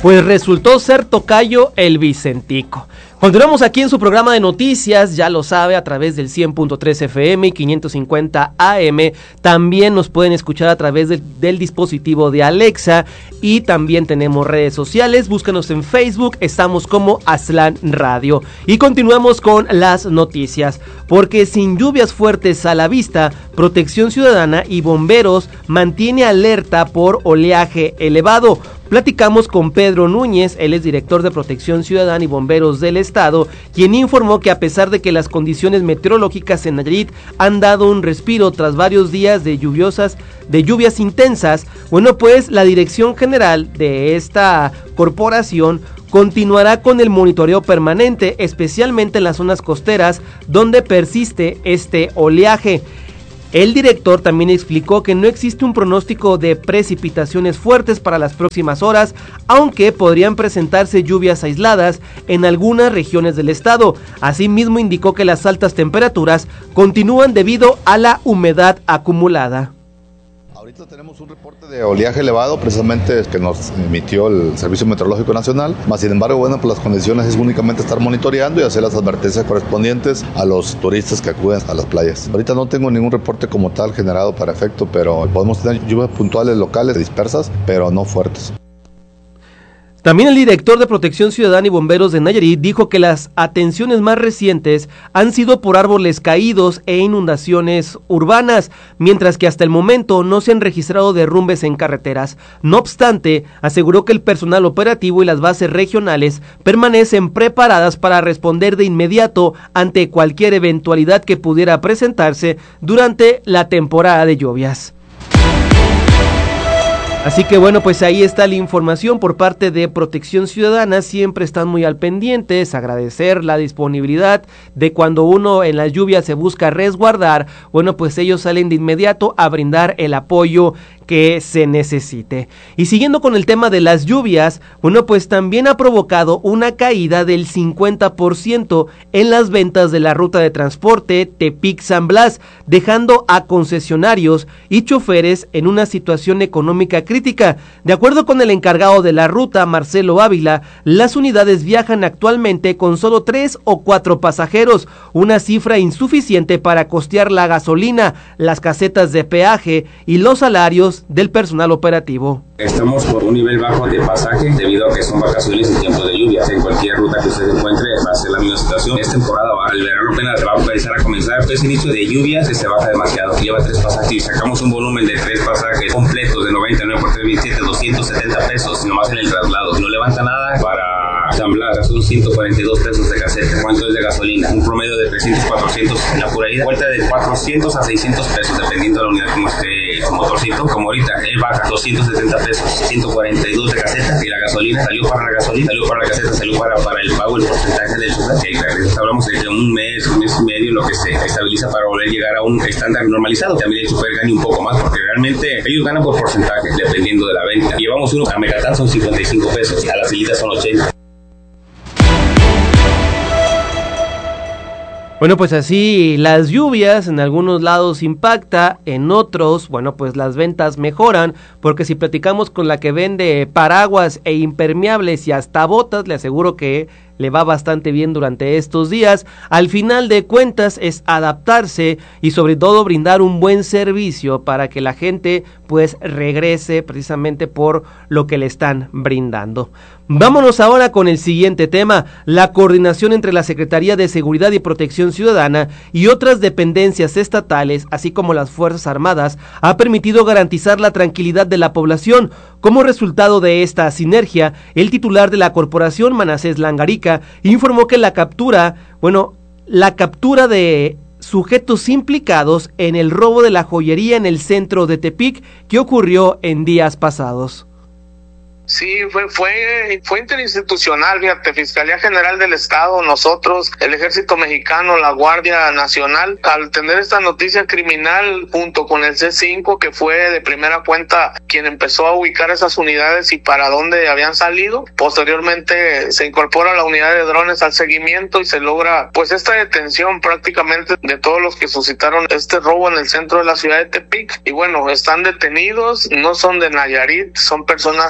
pues resultó ser tocayo el Vicentico. Continuamos aquí en su programa de noticias, ya lo sabe, a través del 100.3 FM y 550 AM. También nos pueden escuchar a través del dispositivo de Alexa y también tenemos redes sociales. Búscanos en Facebook, estamos como Aztlán Radio. Y continuamos con las noticias, porque sin lluvias fuertes a la vista, Protección Ciudadana y bomberos mantiene alerta por oleaje elevado. Platicamos con Pedro Núñez, él es director de Protección Ciudadana y Bomberos del Estado, quien informó que a pesar de que las condiciones meteorológicas en Nayarit han dado un respiro tras varios días de lluvias intensas, bueno, pues la dirección general de esta corporación continuará con el monitoreo permanente, especialmente en las zonas costeras donde persiste este oleaje. El director también explicó que no existe un pronóstico de precipitaciones fuertes para las próximas horas, aunque podrían presentarse lluvias aisladas en algunas regiones del estado. Asimismo, indicó que las altas temperaturas continúan debido a la humedad acumulada. Ahorita tenemos un reporte de oleaje elevado, precisamente que nos emitió el Servicio Meteorológico Nacional, más sin embargo, bueno, pues las condiciones es únicamente estar monitoreando y hacer las advertencias correspondientes a los turistas que acuden a las playas. Ahorita no tengo ningún reporte como tal generado para efecto, pero podemos tener lluvias puntuales locales dispersas, pero no fuertes. También el director de Protección Ciudadana y Bomberos de Nayarit dijo que las atenciones más recientes han sido por árboles caídos e inundaciones urbanas, mientras que hasta el momento no se han registrado derrumbes en carreteras. No obstante, aseguró que el personal operativo y las bases regionales permanecen preparadas para responder de inmediato ante cualquier eventualidad que pudiera presentarse durante la temporada de lluvias. Así que bueno, pues ahí está la información por parte de Protección Ciudadana, siempre están muy al pendientes, agradecer la disponibilidad de cuando uno en las lluvias se busca resguardar, bueno, pues ellos salen de inmediato a brindar el apoyo que se necesite. Y siguiendo con el tema de las lluvias, bueno, pues también ha provocado una caída del 50% en las ventas de la ruta de transporte Tepic-San Blas, dejando a concesionarios y choferes en una situación económica crítica. De acuerdo con el encargado de la ruta, Marcelo Ávila, las unidades viajan actualmente con solo 3 o 4 pasajeros, una cifra insuficiente para costear la gasolina, las casetas de peaje y los salarios del personal operativo. Estamos por un nivel bajo de pasaje debido a que son vacaciones y tiempo de lluvias. En cualquier ruta que usted encuentre va a ser la misma situación. Es temporada baja, el verano apenas se va a empezar a comenzar. Entonces, inicio de lluvias se baja demasiado. Lleva 3 pasajes y sacamos un volumen de 3 pasajes completos de 99 por 327, 270 pesos nomás en el traslado. No levanta nada para San Blas, son 142 pesos de caseta. ¿Cuánto es de gasolina? Un promedio de 300, 400 en la pura ida. Vuelta de 400 a 600 pesos dependiendo de la unidad como esté su motorcito. Como ahorita, él baja 270 pesos, 142 de caseta y la gasolina salió para la gasolina, salió para la caseta, salió para el pago, el porcentaje del chofer. Hablamos de un mes y medio en lo que se estabiliza para volver a llegar a un estándar normalizado. También el chofer gane un poco más porque realmente ellos ganan por porcentaje dependiendo de la venta. Llevamos uno a Mecatán son 55 pesos, a las filitas son 80. Bueno, pues así las lluvias en algunos lados impacta, en otros, bueno, pues las ventas mejoran, porque si platicamos con la que vende paraguas e impermeables y hasta botas, le aseguro que le va bastante bien durante estos días. Al final de cuentas es adaptarse y sobre todo brindar un buen servicio para que la gente pues regrese precisamente por lo que le están brindando. Vámonos ahora con el siguiente tema, la coordinación entre la Secretaría de Seguridad y Protección Ciudadana y otras dependencias estatales, así como las Fuerzas Armadas, ha permitido garantizar la tranquilidad de la población. Como resultado de esta sinergia, el titular de la corporación, Manasés Langarica, informó que la captura de sujetos implicados en el robo de la joyería en el centro de Tepic que ocurrió en días pasados. Sí, fue interinstitucional, fíjate, Fiscalía General del Estado, nosotros, el Ejército Mexicano, la Guardia Nacional, al tener esta noticia criminal junto con el C5, que fue de primera cuenta quien empezó a ubicar esas unidades y para dónde habían salido, posteriormente se incorpora la unidad de drones al seguimiento y se logra pues esta detención prácticamente de todos los que suscitaron este robo en el centro de la ciudad de Tepic, y bueno, están detenidos, no son de Nayarit, son personas que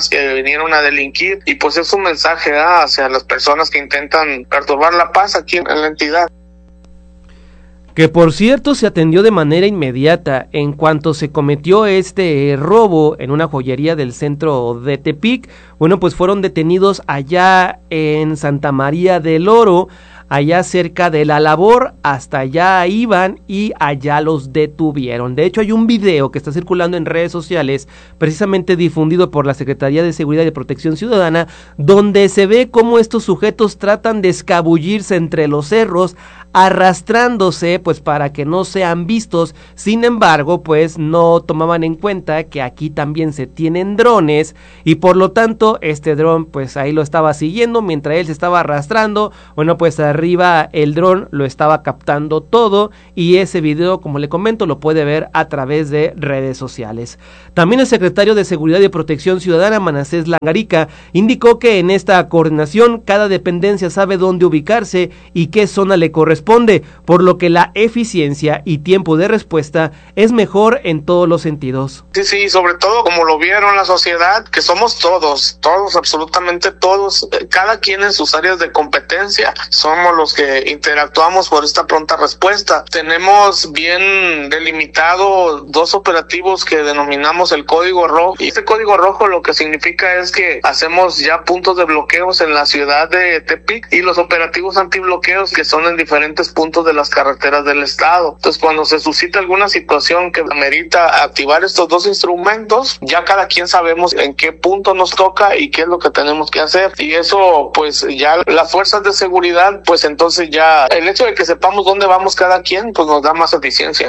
vinieron a delinquir, y pues es un mensaje hacia las personas que intentan perturbar la paz aquí en la entidad. Que por cierto se atendió de manera inmediata en cuanto se cometió este robo en una joyería del centro de Tepic. Bueno, pues fueron detenidos allá en Santa María del Oro, allá cerca de La Labor, hasta allá iban y allá los detuvieron. De hecho, hay un video que está circulando en redes sociales, precisamente difundido por la Secretaría de Seguridad y Protección Ciudadana, donde se ve cómo estos sujetos tratan de escabullirse entre los cerros, arrastrándose pues para que no sean vistos. Sin embargo, pues no tomaban en cuenta que aquí también se tienen drones, y por lo tanto este dron pues ahí lo estaba siguiendo mientras él se estaba arrastrando. Bueno, pues arriba el dron lo estaba captando todo, y ese video, como le comento, lo puede ver a través de redes sociales. También el secretario de Seguridad y Protección Ciudadana, Manasés Langarica, indicó que en esta coordinación cada dependencia sabe dónde ubicarse y qué zona le corresponde, por lo que la eficiencia y tiempo de respuesta es mejor en todos los sentidos. Sí, sobre todo como lo vieron la sociedad, que somos todos, absolutamente todos, cada quien en sus áreas de competencia, somos los que interactuamos por esta pronta respuesta. Tenemos bien delimitado 2 operativos que denominamos el Código Rojo, y este Código Rojo lo que significa es que hacemos ya puntos de bloqueos en la ciudad de Tepic, y los operativos antibloqueos que son en diferentes puntos de las carreteras del estado. Entonces, cuando se suscita alguna situación que amerita activar estos 2 instrumentos, ya cada quien sabemos en qué punto nos toca y qué es lo que tenemos que hacer, y eso pues ya las fuerzas de seguridad, pues entonces ya el hecho de que sepamos dónde vamos cada quien pues nos da más eficiencia.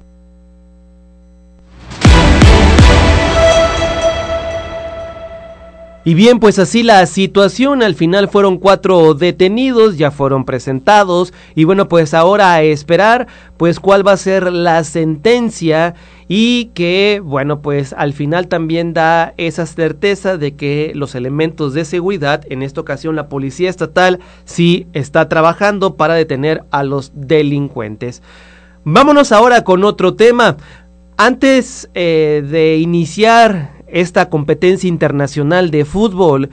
Y bien, pues así la situación. Al final fueron 4 detenidos, ya fueron presentados, y bueno, pues ahora a esperar pues cuál va a ser la sentencia, y que bueno, pues al final también da esa certeza de que los elementos de seguridad, en esta ocasión la policía estatal, sí está trabajando para detener a los delincuentes. Vámonos ahora con otro tema. Antes de iniciar esta competencia internacional de fútbol,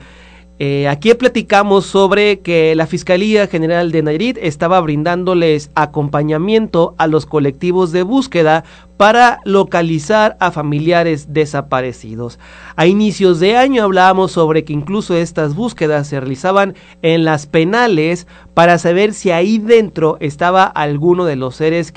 aquí platicamos sobre que la Fiscalía General de Nayarit estaba brindándoles acompañamiento a los colectivos de búsqueda para localizar a familiares desaparecidos. A inicios de año hablábamos sobre que incluso estas búsquedas se realizaban en las penales para saber si ahí dentro estaba alguno de los seres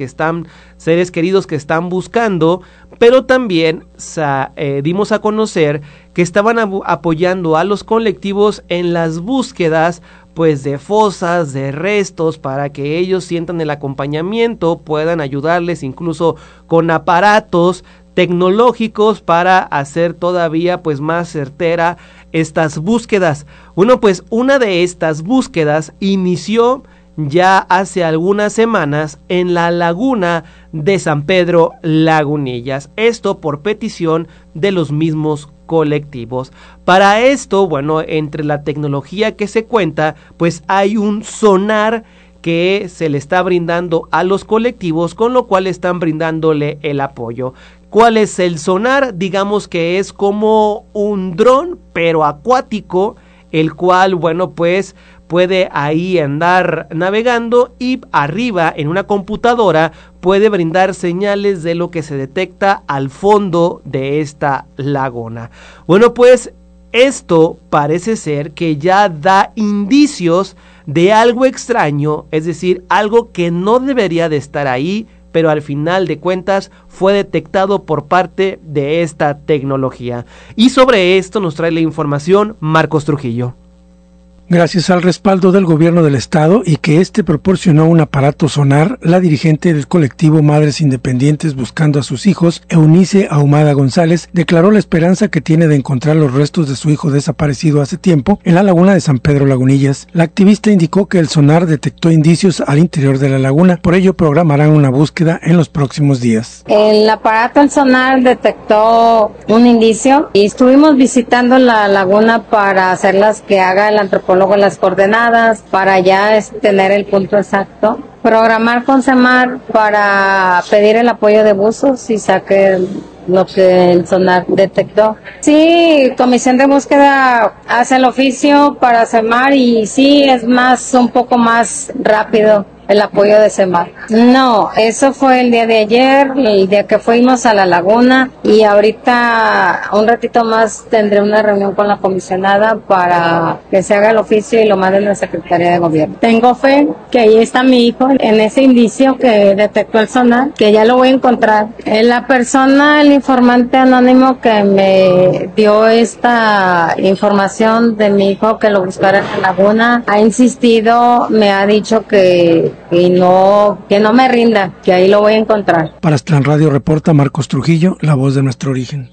queridos que están buscando, pero también dimos a conocer que estaban apoyando a los colectivos en las búsquedas pues de fosas, de restos, para que ellos sientan el acompañamiento, puedan ayudarles incluso con aparatos tecnológicos para hacer todavía pues más certera estas búsquedas. Bueno, pues una de estas búsquedas inició ya hace algunas semanas en la laguna de San Pedro Lagunillas, esto por petición de los mismos colectivos. Para esto, bueno, entre la tecnología que se cuenta, pues hay un sonar que se le está brindando a los colectivos, con lo cual están brindándole el apoyo. ¿Cuál es el sonar? Digamos que es como un dron, pero acuático, el cual, bueno, pues puede ahí andar navegando, y arriba en una computadora puede brindar señales de lo que se detecta al fondo de esta laguna. Bueno, pues esto parece ser que ya da indicios de algo extraño, es decir, algo que no debería de estar ahí, pero al final de cuentas fue detectado por parte de esta tecnología. Y sobre esto nos trae la información Marcos Trujillo. Gracias al respaldo del gobierno del estado y que proporcionó un aparato sonar, la dirigente del colectivo Madres Independientes Buscando a sus Hijos, Eunice Ahumada González, declaró la esperanza que tiene de encontrar los restos de su hijo desaparecido hace tiempo en la laguna de San Pedro Lagunillas. La activista indicó que el sonar detectó indicios al interior de la laguna, por ello programarán una búsqueda en los próximos días. El aparato, el sonar, detectó un indicio y estuvimos visitando la laguna para hacerlas que haga el antropólogo las coordenadas, para ya tener el punto exacto. Programar con Semar para pedir el apoyo de buzos y saque lo que el sonar detectó. Sí, comisión de búsqueda hace el oficio para SEMAR y sí, es un poco más rápido el apoyo de SEMAR. No, eso fue el día de ayer, el día que fuimos a la laguna, y ahorita un ratito más tendré una reunión con la comisionada para que se haga el oficio y lo manden a la Secretaría de Gobierno. Tengo fe que ahí está mi hijo, en ese indicio que detectó el sonar, que ya lo voy a encontrar. La persona, el informante anónimo que me dio esta información de mi hijo que lo buscara en la laguna, ha insistido, me ha dicho que no me rinda, que ahí lo voy a encontrar. Para Aztlán Radio reporta Marcos Trujillo, la voz de nuestro origen.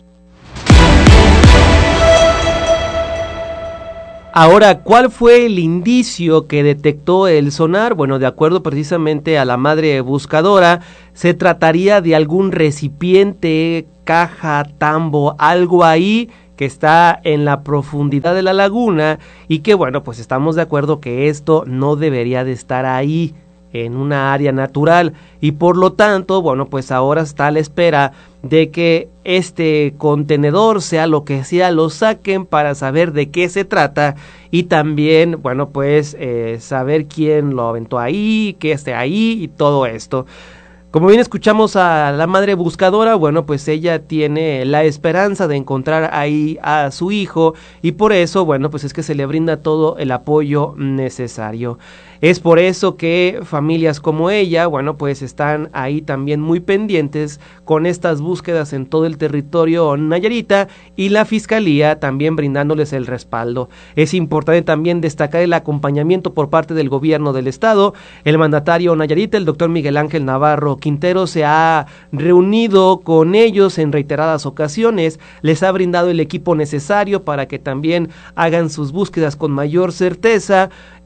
Ahora, ¿cuál fue el indicio que detectó el sonar? Bueno, de acuerdo precisamente a la madre buscadora, se trataría de algún recipiente, caja, tambo, algo ahí que está en la profundidad de la laguna y que, bueno, pues estamos de acuerdo que esto no debería de estar ahí en una área natural y por lo tanto, bueno, pues ahora está a la espera de que este contenedor, sea lo que sea, lo saquen para saber de qué se trata y también, bueno, pues saber quién lo aventó ahí, que esté ahí y todo esto. Como bien escuchamos a la madre buscadora, bueno, pues ella tiene la esperanza de encontrar ahí a su hijo y por eso, bueno, pues es que se le brinda todo el apoyo necesario. Es por eso que familias como ella, bueno, pues están ahí también muy pendientes con estas búsquedas en todo el territorio nayarita y la Fiscalía también brindándoles el respaldo. Es importante también destacar el acompañamiento por parte del gobierno del estado. El mandatario nayarita, el doctor Miguel Ángel Navarro Quintero, se ha reunido con ellos en reiteradas ocasiones, les ha brindado el equipo necesario para que también hagan sus búsquedas con mayor certeza.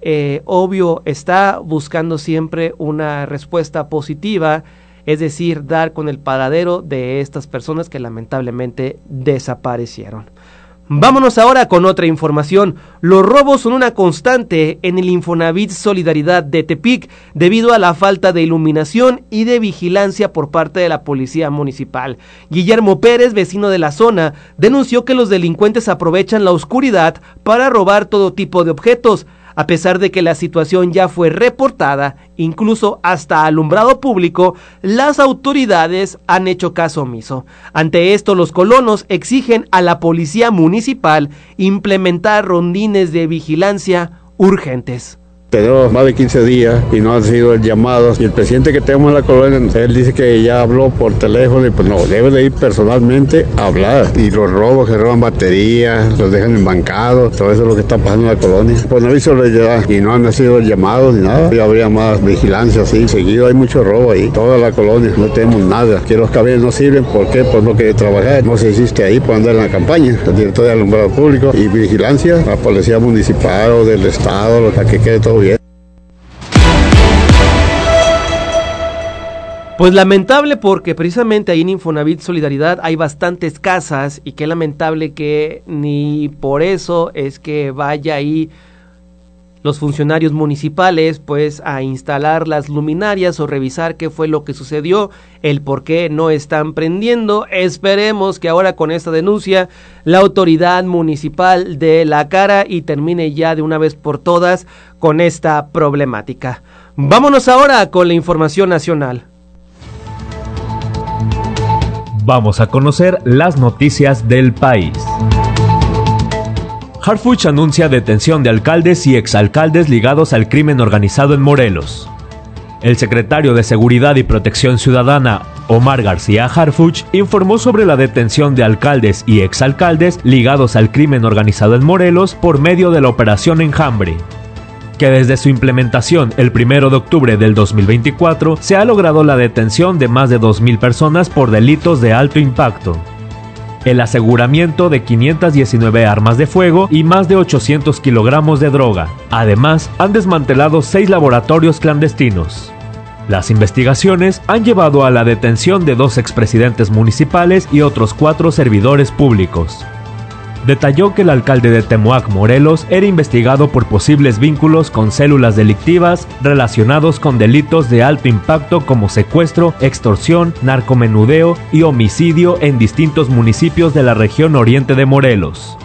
Obvio, está buscando siempre una respuesta positiva, es decir, dar con el paradero de estas personas que lamentablemente desaparecieron. Vámonos ahora con otra información. Los robos son una constante en el Infonavit Solidaridad de Tepic debido a la falta de iluminación y de vigilancia por parte de la policía municipal. Guillermo Pérez, vecino de la zona, denunció que los delincuentes aprovechan la oscuridad para robar todo tipo de objetos. A pesar de que la situación ya fue reportada, incluso hasta alumbrado público, las autoridades han hecho caso omiso. Ante esto, los colonos exigen a la policía municipal implementar rondines de vigilancia urgentes. Tenemos más de 15 días y no han sido llamados. Y el presidente que tenemos en la colonia, él dice que ya habló por teléfono y pues no, debe de ir personalmente a hablar. Y los robos, que roban baterías, los dejan embancados, todo eso es lo que está pasando en la colonia. Pues no hizo la y no han sido llamados ni nada. Y habría más vigilancia, así. Seguido hay mucho robo ahí, toda la colonia, no tenemos nada. Que los camiones no sirven, ¿por qué? Pues no quiere trabajar. No se existe ahí por andar en la campaña. El director de alumbrado público y vigilancia, la policía municipal o del estado, para que quede todo bien. Pues lamentable porque precisamente ahí en Infonavit Solidaridad hay bastantes casas y qué lamentable que ni por eso es que vaya ahí los funcionarios municipales pues a instalar las luminarias o revisar qué fue lo que sucedió, el por qué no están prendiendo. Esperemos que ahora con esta denuncia la autoridad municipal dé la cara y termine ya de una vez por todas con esta problemática. Vámonos ahora con la información nacional. Vamos a conocer las noticias del país. Harfuch anuncia detención de alcaldes y exalcaldes ligados al crimen organizado en Morelos. El secretario de Seguridad y Protección Ciudadana, Omar García Harfuch, informó sobre la detención de alcaldes y exalcaldes ligados al crimen organizado en Morelos por medio de la Operación Enjambre, que desde su implementación el 1 de octubre del 2024 se ha logrado la detención de más de 2,000 personas por delitos de alto impacto, el aseguramiento de 519 armas de fuego y más de 800 kilogramos de droga. Además, han desmantelado 6 laboratorios clandestinos. Las investigaciones han llevado a la detención de 2 expresidentes municipales y otros 4 servidores públicos. detalló que el alcalde de Temoac, Morelos, era investigado por posibles vínculos con células delictivas relacionados con delitos de alto impacto como secuestro, extorsión, narcomenudeo y homicidio en distintos municipios de la región oriente de Morelos.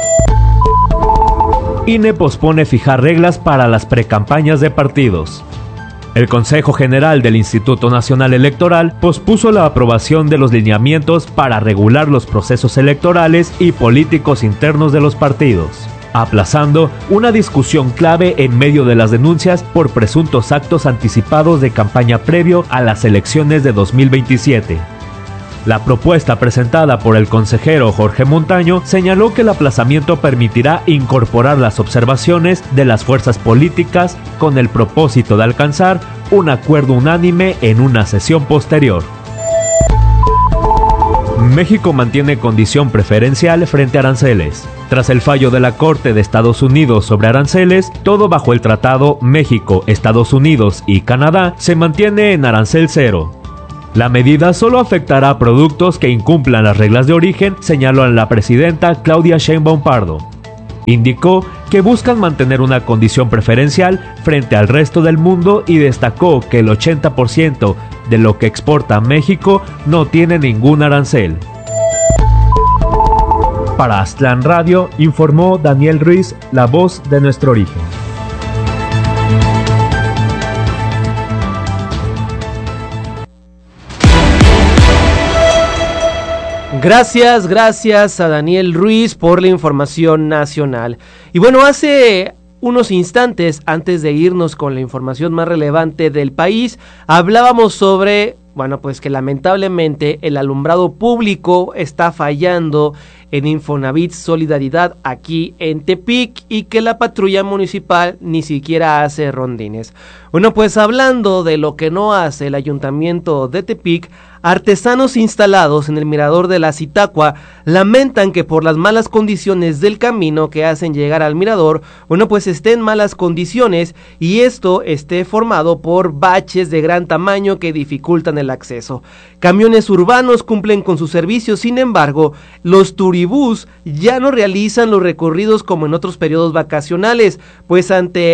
INE pospone fijar reglas para las precampañas de partidos. El Consejo General del Instituto Nacional Electoral pospuso la aprobación de los lineamientos para regular los procesos electorales y políticos internos de los partidos, aplazando una discusión clave en medio de las denuncias por presuntos actos anticipados de campaña previo a las elecciones de 2027. La propuesta presentada por el consejero Jorge Montaño señaló que el aplazamiento permitirá incorporar las observaciones de las fuerzas políticas con el propósito de alcanzar un acuerdo unánime en una sesión posterior. México mantiene condición preferencial frente a aranceles. Tras el fallo de la Corte de Estados Unidos sobre aranceles, todo bajo el Tratado México, Estados Unidos y Canadá se mantiene en arancel cero. La medida solo afectará a productos que incumplan las reglas de origen, señaló la presidenta Claudia Sheinbaum Pardo. Indicó que buscan mantener una condición preferencial frente al resto del mundo y destacó que el 80% de lo que exporta México no tiene ningún arancel. Para Aztlán Radio, informó Daniel Ruiz, la voz de nuestro origen. Gracias a Daniel Ruiz por la información nacional. Y bueno, hace unos instantes, antes de irnos con la información más relevante del país, hablábamos sobre, bueno, pues que lamentablemente el alumbrado público está fallando en Infonavit Solidaridad aquí en Tepic y que la patrulla municipal ni siquiera hace rondines. Bueno, pues hablando de lo que no hace el ayuntamiento de Tepic, artesanos instalados en el mirador de la Zitácua lamentan que por las malas condiciones del camino que hacen llegar al mirador, bueno, pues esté en malas condiciones y esto esté formado por baches de gran tamaño que dificultan el acceso. Camiones urbanos cumplen con sus servicios, sin embargo, los turibús ya no realizan los recorridos como en otros periodos vacacionales, pues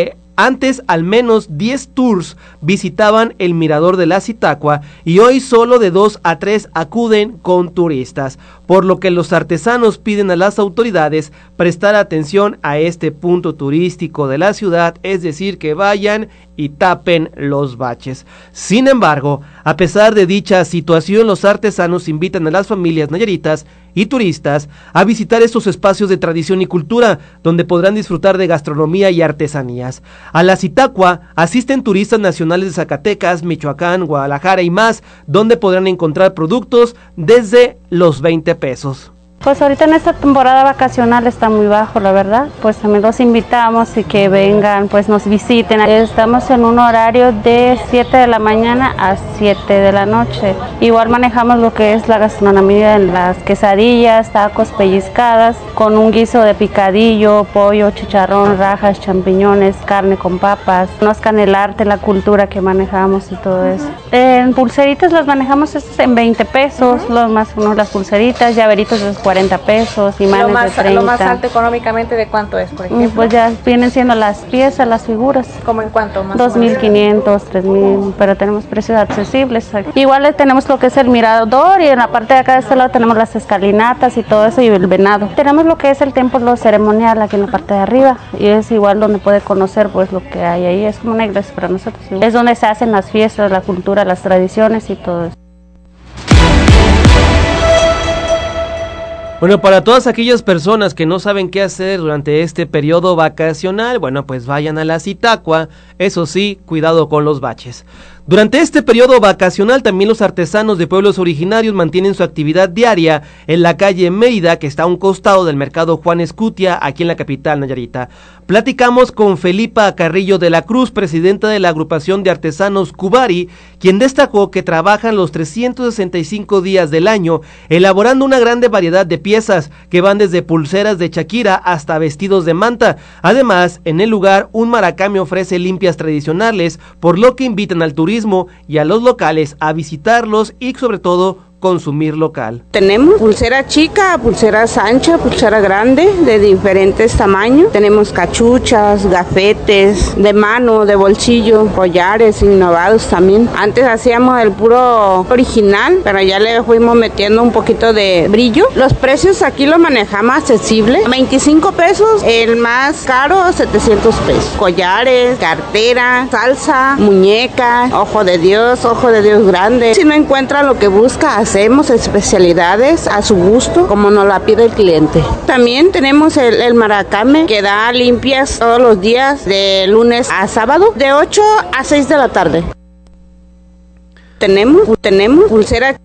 antes al menos 10 tours visitaban el mirador de la Zitácua y hoy solo de 2 a 3 acuden con turistas, por lo que los artesanos piden a las autoridades prestar atención a este punto turístico de la ciudad, es decir, que vayan y tapen los baches. Sin embargo, a pesar de dicha situación, los artesanos invitan a las familias nayaritas y turistas a visitar estos espacios de tradición y cultura, donde podrán disfrutar de gastronomía y artesanías. A la Zitácua asisten turistas nacionales de Zacatecas, Michoacán, Guadalajara y más, donde podrán encontrar productos desde los 20 pesos. Pues ahorita en esta temporada vacacional está muy bajo, la verdad. Pues también los invitamos y que vengan, pues nos visiten. Estamos en un horario de 7 de la mañana a 7 de la noche. Igual manejamos lo que es la gastronomía en las quesadillas, tacos pellizcadas, con un guiso de picadillo, pollo, chicharrón, rajas, champiñones, carne con papas. Conozcan el arte, la cultura que manejamos y todo eso. En pulseritas las manejamos en 20 pesos, las pulseritas, llaveritos de 40 pesos, imanes de 30. Lo más alto económicamente, ¿de cuánto es, por ejemplo? Pues ya vienen siendo las piezas, las figuras. ¿Cómo en cuánto más? 2.500, 3.000, pero tenemos precios accesibles. Igual tenemos lo que es el mirador y en la parte de acá de este lado tenemos las escalinatas y todo eso y el venado. Tenemos lo que es el templo ceremonial aquí en la parte de arriba y es igual donde puede conocer pues lo que hay ahí. Es como una iglesia para nosotros. Es donde se hacen las fiestas, la cultura, las tradiciones y todo eso. Bueno, para todas aquellas personas que no saben qué hacer durante este periodo vacacional, bueno, pues vayan a la Zitácua, eso sí, cuidado con los baches. Durante este periodo vacacional también los artesanos de pueblos originarios mantienen su actividad diaria en la calle Mérida, que está a un costado del mercado Juan Escutia, aquí en la capital nayarita. Platicamos con Felipa Carrillo de la Cruz, presidenta de la agrupación de artesanos Cubari, quien destacó que trabajan los 365 días del año, elaborando una grande variedad de piezas que van desde pulseras de Shakira hasta vestidos de manta. Además, en el lugar, un maracame ofrece limpias tradicionales, por lo que invitan al turismo y a los locales a visitarlos y sobre todo consumir local. Tenemos pulsera chica, pulseras ancha, pulsera grande, de diferentes tamaños. Tenemos cachuchas, gafetes, de mano, de bolsillo, collares innovados también. Antes hacíamos el puro original, pero ya le fuimos metiendo un poquito de brillo. Los precios aquí lo manejamos accesible, 25 pesos, el más caro 700 pesos. Collares, cartera, salsa, muñeca, ojo de Dios grande. Si no encuentra lo que busca, hacemos especialidades a su gusto, como nos la pide el cliente. También tenemos el maracame, que da limpias todos los días, de lunes a sábado, de 8 a 6 de la tarde. Tenemos pulsera.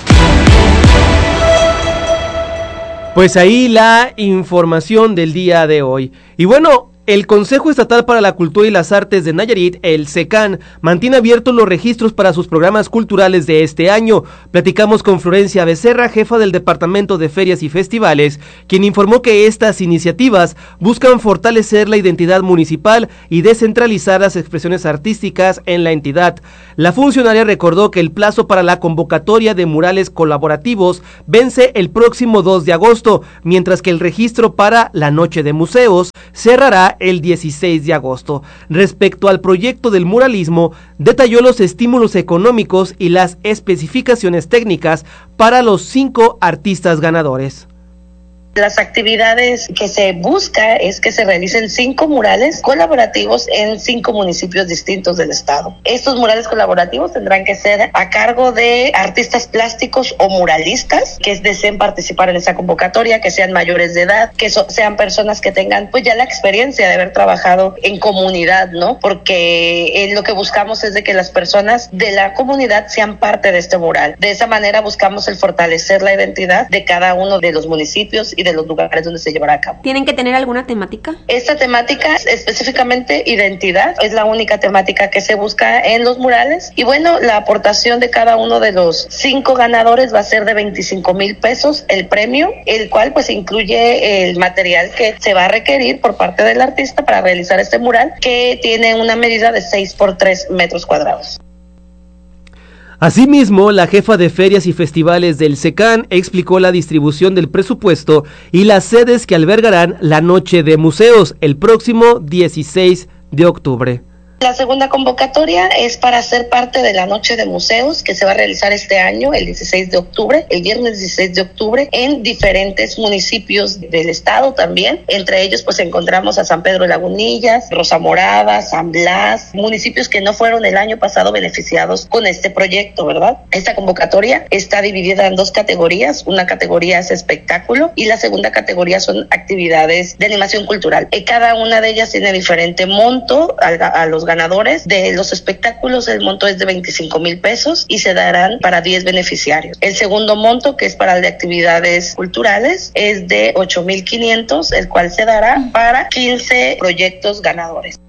Pues ahí la información del día de hoy. Y bueno, el Consejo Estatal para la Cultura y las Artes de Nayarit, el SECAN, mantiene abiertos los registros para sus programas culturales de este año. Platicamos con Florencia Becerra, jefa del Departamento de Ferias y Festivales, quien informó que estas iniciativas buscan fortalecer la identidad municipal y descentralizar las expresiones artísticas en la entidad. La funcionaria recordó que el plazo para la convocatoria de murales colaborativos vence el próximo 2 de agosto, mientras que el registro para la Noche de Museos cerrará el 16 de agosto. Respecto al proyecto del muralismo, detalló los estímulos económicos y las especificaciones técnicas para los 5 artistas ganadores. Las actividades que se busca es que se realicen 5 murales colaborativos en 5 municipios distintos del estado. Estos murales colaborativos tendrán que ser a cargo de artistas plásticos o muralistas que deseen participar en esa convocatoria, que sean mayores de edad, que sean personas que tengan pues ya la experiencia de haber trabajado en comunidad, ¿no? Porque lo que buscamos es de que las personas de la comunidad sean parte de este mural. De esa manera buscamos el fortalecer la identidad de cada uno de los municipios y de los lugares donde se llevará a cabo. ¿Tienen que tener alguna temática? Esta temática, específicamente identidad, es la única temática que se busca en los murales. Y bueno, la aportación de cada uno de los 5 ganadores va a ser de 25,000 pesos el premio, el cual pues incluye el material que se va a requerir por parte del artista para realizar este mural, que tiene una medida de 6 por 3 metros cuadrados. Asimismo, la jefa de ferias y festivales del SECAN explicó la distribución del presupuesto y las sedes que albergarán la Noche de Museos el próximo 16 de octubre. La segunda convocatoria es para ser parte de la Noche de Museos que se va a realizar este año, el 16 de octubre, el viernes 16 de octubre, en diferentes municipios del estado también. Entre ellos pues encontramos a San Pedro de Lagunillas, Rosa Morada, San Blas, municipios que no fueron el año pasado beneficiados con este proyecto, ¿verdad? Esta convocatoria está dividida en 2 categorías. Una categoría es espectáculo y la segunda categoría son actividades de animación cultural. Cada una de ellas tiene diferente monto a los ganadores. De los espectáculos el monto es de 25,000 pesos y se darán para 10 beneficiarios. El segundo monto, que es para el de actividades culturales, es de 8,500, el cual se dará para 15 proyectos ganadores.